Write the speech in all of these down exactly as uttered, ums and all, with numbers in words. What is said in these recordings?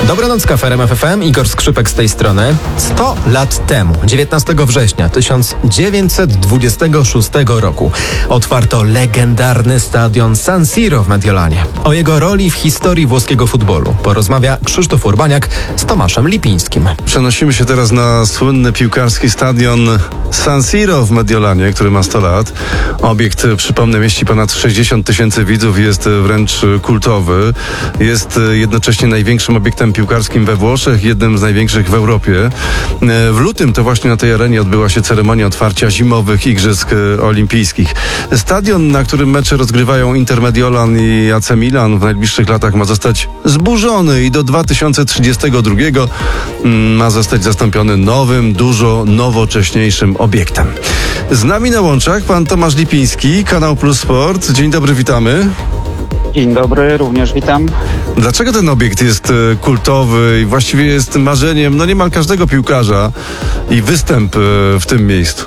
Dobranoc, Kafe R M F F M, Igor Skrzypek z tej strony. sto lat temu, dziewiętnastego września tysiąc dziewięćset dwudziestego szóstego roku, otwarto legendarny stadion San Siro w Mediolanie. O jego roli w historii włoskiego futbolu porozmawia Krzysztof Urbaniak z Tomaszem Lipińskim. Przenosimy się teraz na słynny piłkarski stadion San Siro w Mediolanie, który ma sto lat. Obiekt, przypomnę, mieści ponad sześćdziesiąt tysięcy widzów, jest wręcz kultowy. Jest jednocześnie największym obiektem piłkarskim we Włoszech, jednym z największych w Europie. W lutym to właśnie na tej arenie odbyła się ceremonia otwarcia zimowych Igrzysk Olimpijskich. Stadion, na którym mecze rozgrywają Inter Mediolan i A C Milan, w najbliższych latach ma zostać zburzony i do dwa tysiące trzydziestego drugiego ma zostać zastąpiony nowym, dużo nowocześniejszym obiektem. Z nami na łączach pan Tomasz Lipiński, Kanał Plus Sport. Dzień dobry, witamy. Dzień dobry, również witam. Dlaczego ten obiekt jest e, kultowy i właściwie jest marzeniem no niemal każdego piłkarza i występ e, w tym miejscu?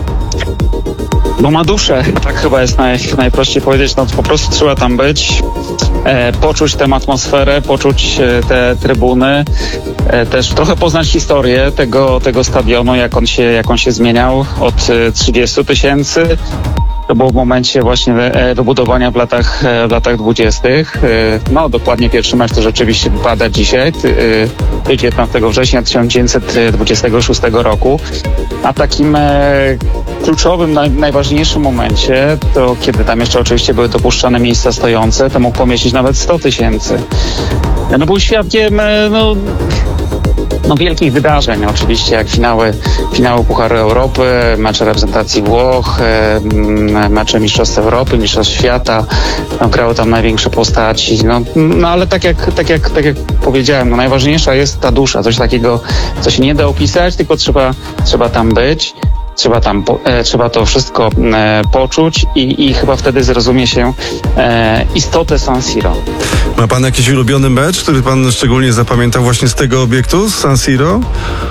Bo ma duszę, tak chyba jest naj, najprościej powiedzieć, no po prostu trzeba tam być, e, poczuć tę atmosferę, poczuć e, te trybuny, e, też trochę poznać historię tego, tego stadionu, jak on się, jak on się zmieniał od e, trzydziestu tysięcy. To było w momencie właśnie wybudowania w latach, w latach dwudziestych. No dokładnie pierwszy mecz to rzeczywiście wypada dzisiaj, dziewiętnastego września tysiąc dziewięćset dwudziestego szóstego roku. A takim kluczowym, naj, najważniejszym momencie, to kiedy tam jeszcze oczywiście były dopuszczane miejsca stojące, to mógł pomieścić nawet sto tysięcy. No był świadkiem, no... No wielkich wydarzeń, oczywiście, jak finały, finały Pucharu Europy, mecze reprezentacji Włoch, mecze Mistrzostw Europy, Mistrzostw Świata, no, grały tam największe postaci, no, no ale tak jak, tak, jak, tak jak powiedziałem, no, najważniejsza jest ta dusza, coś takiego, co się nie da opisać, tylko trzeba, trzeba tam być. Trzeba tam, e, trzeba to wszystko e, poczuć i, i chyba wtedy zrozumie się e, istotę San Siro. Ma pan jakiś ulubiony mecz, który pan szczególnie zapamiętał właśnie z tego obiektu, z San Siro?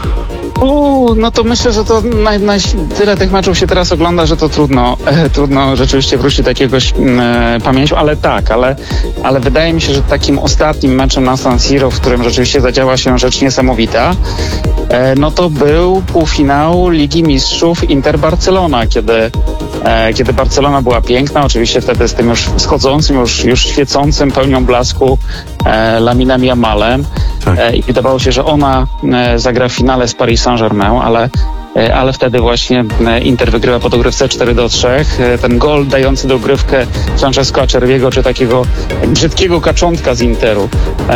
U, no to myślę, że to naj, naj, tyle tych meczów się teraz ogląda, że to trudno, e, trudno rzeczywiście wrócić do jakiegoś e, pamięci, ale tak, ale, ale wydaje mi się, że takim ostatnim meczem na San Siro, w którym rzeczywiście zadziała się rzecz niesamowita, e, no to był półfinał Ligi Mistrzów Inter-Barcelona, kiedy, e, kiedy Barcelona była piękna, oczywiście wtedy z tym już wschodzącym, już, już świecącym pełnią blasku e, Laminem Yamalem. Tak. I wydawało się, że ona zagra w finale z Paris Saint-Germain, ale, ale wtedy właśnie Inter wygrywa po dogrywce cztery do trzech. Ten gol dający dogrywkę Francesco Acerbiego, czy takiego brzydkiego kaczątka z Interu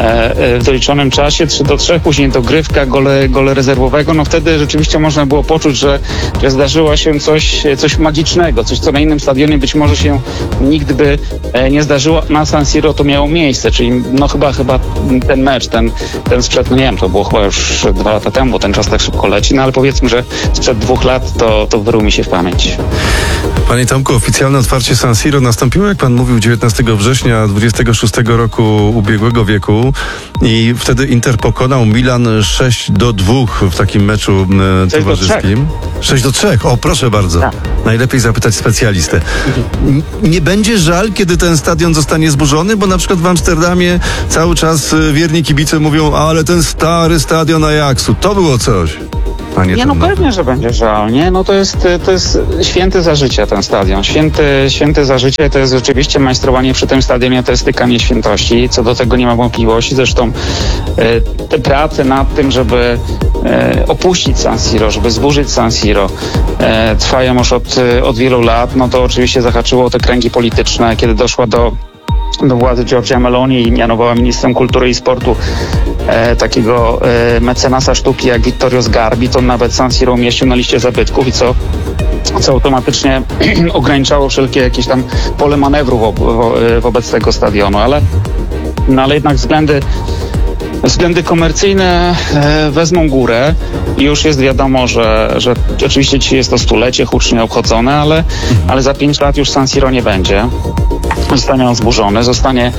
w doliczonym czasie, trzy do trzech, później dogrywka, gole, gole rezerwowego. No wtedy rzeczywiście można było poczuć, że, że zdarzyło się coś, coś magicznego, coś, co na innym stadionie być może się nigdy by nie zdarzyło. Na San Siro to miało miejsce, czyli no chyba, chyba ten mecz, ten, ten sprzed, no nie wiem, to było chyba już dwa lata temu, bo ten czas tak szybko leci, no ale powiedzmy, że sprzed dwóch lat to, to wyrył mi się w pamięć. Panie Tomku, oficjalne otwarcie San Siro nastąpiło, jak pan mówił, dziewiętnastego września dwudziestego szóstego roku ubiegłego wieku i wtedy Inter pokonał Milan sześć do dwóch w takim meczu e, towarzyskim. sześć do trzech, o proszę bardzo. Tak. Najlepiej zapytać specjalistę. Mhm. Nie będzie żal, kiedy ten stadion zostanie zburzony, bo na przykład w Amsterdamie cały czas wierni kibice mówią, ale ten stary stadion Ajaxu, to było coś. Nie, nie no nowy. Pewnie, że będzie żal, nie? No to jest, to jest święty za życia ten stadion. Święty, święty za życia, to jest rzeczywiście majstrowanie przy tym stadionie, to jest tykanie świętości. Co do tego nie ma wątpliwości. Zresztą e, te prace nad tym, żeby e, opuścić San Siro, żeby zburzyć San Siro, e, trwają już od, od wielu lat. No to oczywiście zahaczyło te kręgi polityczne, kiedy doszła do do władzy Giorgia Meloni i mianowała ministrem kultury i sportu e, takiego e, mecenasa sztuki jak Vittorio Sgarbi, to nawet San Siro umieścił na liście zabytków i co, co automatycznie ograniczało wszelkie jakieś tam pole manewru wo, wo, wobec tego stadionu, ale, no, ale jednak względy Względy komercyjne e, wezmą górę i już jest wiadomo, że, że oczywiście dzisiaj jest to stulecie hucznie obchodzone, ale, ale za pięć lat już San Siro nie będzie. Zostanie on zburzony, zostanie,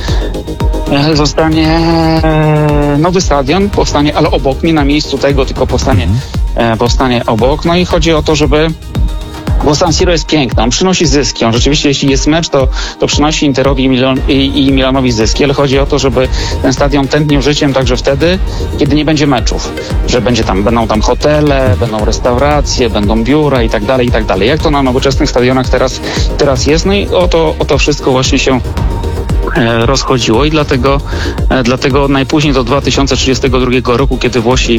e, zostanie nowy stadion, powstanie, ale obok, nie na miejscu tego, tylko powstanie, e, powstanie obok. No i chodzi o to, żeby Bo San Siro jest piękny, on przynosi zyski. On rzeczywiście, jeśli jest mecz, to, to przynosi Interowi i, Milon, i, i Milanowi zyski, ale chodzi o to, żeby ten stadion tętnił życiem także wtedy, kiedy nie będzie meczów. Że będzie tam, będą tam hotele, będą restauracje, będą biura i tak dalej, i tak dalej. Jak to na nowoczesnych stadionach teraz, teraz jest? No i o to, o to wszystko właśnie się e, rozchodziło i dlatego, e, dlatego najpóźniej do dwa tysiące trzydziestego drugiego roku, kiedy Włosi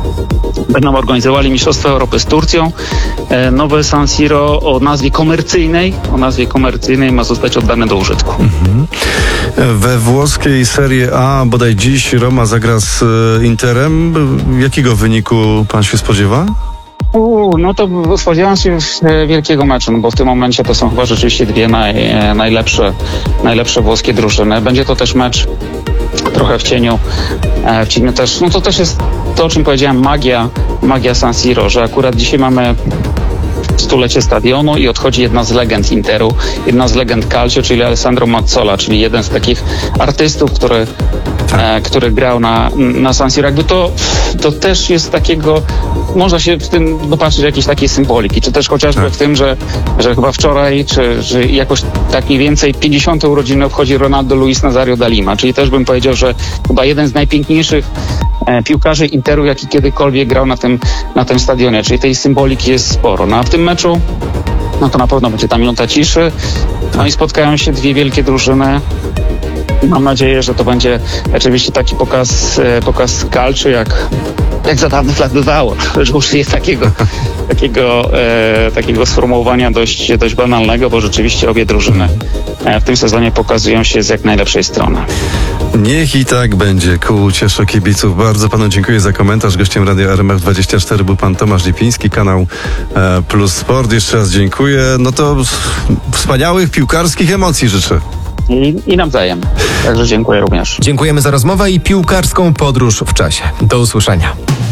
będą organizowali Mistrzostwa Europy z Turcją, e, nowe San Siro o nazwie komercyjnej, o nazwie komercyjnej ma zostać oddane do użytku. Mhm. We włoskiej Serie A bodaj dziś Roma zagra z e, Interem. Jakiego wyniku pan się spodziewa? Uu, no to spodziewam się e, wielkiego meczu, no bo w tym momencie to są chyba rzeczywiście dwie naj, e, najlepsze, najlepsze włoskie drużyny. Będzie to też mecz trochę w cieniu, e, w cieniu też, no to też jest to, o czym powiedziałem, magia, magia San Siro, że akurat dzisiaj mamy stulecie stadionu i odchodzi jedna z legend Interu, jedna z legend Calcio, czyli Alessandro Mazzola, czyli jeden z takich artystów, który, e, który grał na, na San Siro. Jakby to, to też jest takiego, można się w tym dopatrzyć jakiejś takiej symboliki, czy też chociażby tak. w tym, że, że chyba wczoraj, czy że jakoś tak mniej więcej pięćdziesiąte urodziny obchodzi Ronaldo Luis Nazario da Lima, czyli też bym powiedział, że chyba jeden z najpiękniejszych e, piłkarzy Interu, jaki kiedykolwiek grał na tym, na tym stadionie, czyli tej symboliki jest sporo. No a w tym meczu, no to na pewno będzie ta minuta ciszy, no i spotkają się dwie wielkie drużyny. Mam nadzieję, że to będzie oczywiście taki pokaz, e, pokaz Calcio, jak jak za dawnych lat bywało, że użyję takiego, takiego, e, takiego sformułowania dość, dość banalnego, bo rzeczywiście obie drużyny e, w tym sezonie pokazują się z jak najlepszej strony. Niech i tak będzie, ku uciesze kibiców. Bardzo panu dziękuję za komentarz. Gościem Radia R M F dwadzieścia cztery był pan Tomasz Lipiński, kanał e, Plus Sport. Jeszcze raz dziękuję. No to wspaniałych piłkarskich emocji życzę. I, i nawzajem. Także dziękuję również. Dziękujemy za rozmowę i piłkarską podróż w czasie. Do usłyszenia.